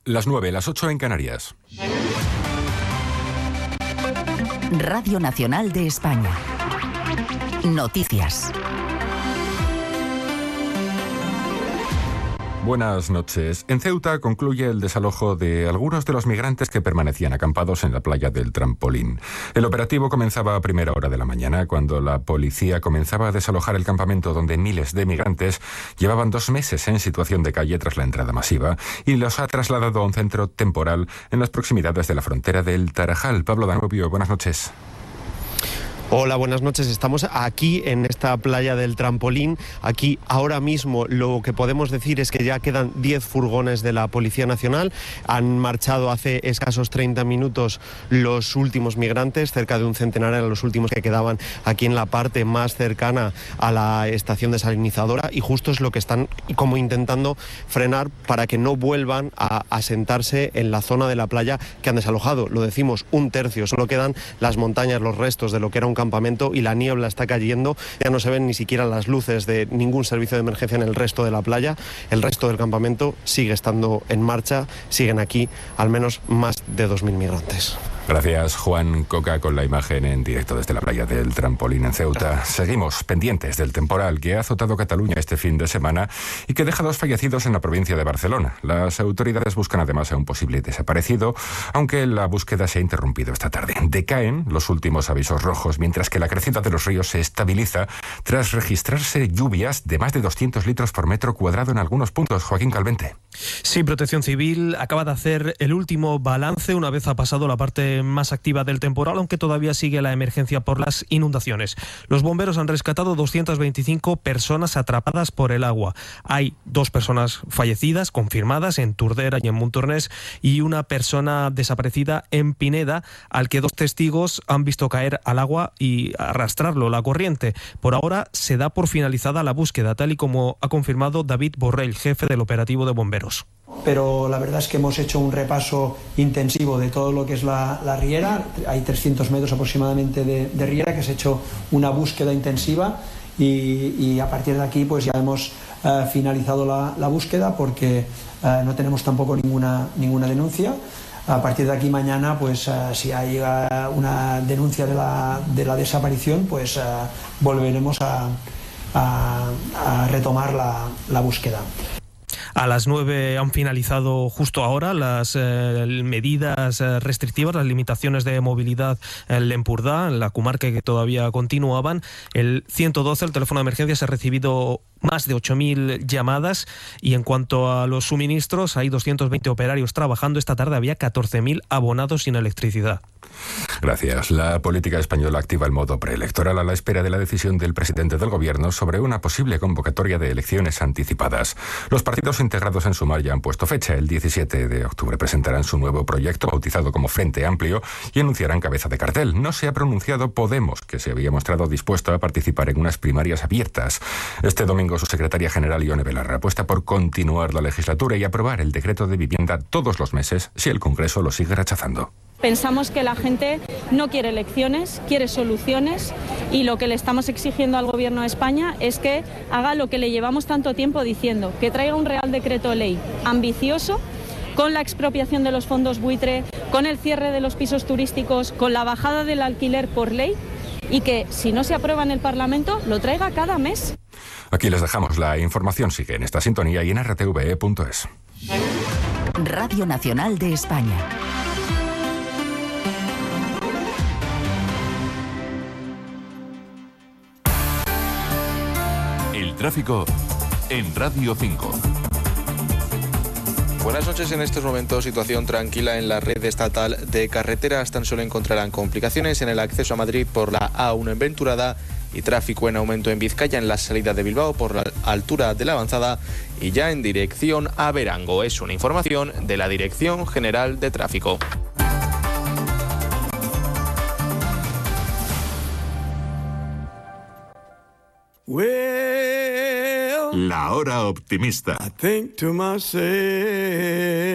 Las 9, las 8 en Canarias. Radio Nacional de España. Noticias. Buenas noches. En Ceuta concluye el desalojo de algunos de los migrantes que permanecían acampados en la playa del Trampolín. El operativo comenzaba a primera hora de la mañana, cuando la policía comenzaba a desalojar el campamento donde miles de migrantes llevaban 2 meses en situación de calle tras la entrada masiva y los ha trasladado a un centro temporal en las proximidades de la frontera del Tarajal. Pablo Danubio, buenas noches. Hola, buenas noches. Estamos aquí en esta playa del Trampolín. Aquí ahora mismo lo que podemos decir es que ya quedan 10 furgones de la Policía Nacional. Han marchado hace escasos 30 minutos los últimos migrantes, cerca de un centenar eran los últimos que quedaban aquí en la parte más cercana a la estación desalinizadora, y justo es lo que están como intentando frenar para que no vuelvan a asentarse en la zona de la playa que han desalojado. Lo decimos, 1/3, solo quedan las montañas, los restos de lo que era un campamento, y la niebla está cayendo. Ya no se ven ni siquiera las luces de ningún servicio de emergencia en el resto de la playa. El resto del campamento sigue estando en marcha. Siguen aquí al menos más de 2.000 migrantes. Gracias, Juan Coca, con la imagen en directo desde la playa del Trampolín en Ceuta. Seguimos pendientes del temporal que ha azotado Cataluña este fin de semana y que deja 2 fallecidos en la provincia de Barcelona. Las autoridades buscan además a un posible desaparecido, aunque la búsqueda se ha interrumpido esta tarde. Decaen los últimos avisos rojos, mientras que la crecida de los ríos se estabiliza tras registrarse lluvias de más de 200 litros por metro cuadrado en algunos puntos. Joaquín Calvente. Sí, Protección Civil acaba de hacer el último balance una vez ha pasado la parte más activa del temporal, aunque todavía sigue la emergencia por las inundaciones. Los bomberos han rescatado 225 personas atrapadas por el agua. Hay 2 personas fallecidas confirmadas en Turdera y en Montornès, y una persona desaparecida en Pineda, al que 2 testigos han visto caer al agua y arrastrarlo la corriente. Por ahora se da por finalizada la búsqueda, tal y como ha confirmado David Borrell, jefe del operativo de bomberos. Pero la verdad es que hemos hecho un repaso intensivo de todo lo que es la riera. Hay 300 metros aproximadamente de riera, que se ha hecho una búsqueda intensiva, y a partir de aquí pues ya hemos finalizado la búsqueda, porque no tenemos tampoco ninguna denuncia. A partir de aquí mañana, pues si hay una denuncia de la desaparición, pues volveremos a retomar la búsqueda. A las 9 han finalizado justo ahora las medidas restrictivas, las limitaciones de movilidad en L'Empordà, en la comarca, que todavía continuaban. El 112, el teléfono de emergencias, ha recibido más de 8.000 llamadas, y en cuanto a los suministros, hay 220 operarios trabajando. Esta tarde había 14.000 abonados sin electricidad. Gracias. La política española activa el modo preelectoral a la espera de la decisión del presidente del gobierno sobre una posible convocatoria de elecciones anticipadas. Los partidos integrados en Sumar ya han puesto fecha. El 17 de octubre presentarán su nuevo proyecto, bautizado como Frente Amplio, y anunciarán cabeza de cartel. No se ha pronunciado Podemos, que se había mostrado dispuesto a participar en unas primarias abiertas. Este domingo su secretaria general, Ione Belarra, apuesta por continuar la legislatura y aprobar el decreto de vivienda todos los meses si el Congreso lo sigue rechazando. Pensamos que la gente no quiere elecciones, quiere soluciones, y lo que le estamos exigiendo al Gobierno de España es que haga lo que le llevamos tanto tiempo diciendo, que traiga un Real Decreto Ley ambicioso, con la expropiación de los fondos buitre, con el cierre de los pisos turísticos, con la bajada del alquiler por ley, y que si no se aprueba en el Parlamento, lo traiga cada mes. Aquí les dejamos. La información sigue en esta sintonía y en rtve.es. Radio Nacional de España. El tráfico en Radio 5. Buenas noches. En estos momentos, situación tranquila en la red estatal de carreteras. Tan solo encontrarán complicaciones en el acceso a Madrid por la A1 en Venturada, y tráfico en aumento en Vizcaya en la salida de Bilbao por la altura de la Avanzada, y ya en dirección a Berango. Es una información de la Dirección General de Tráfico. La hora optimista. I think to myself,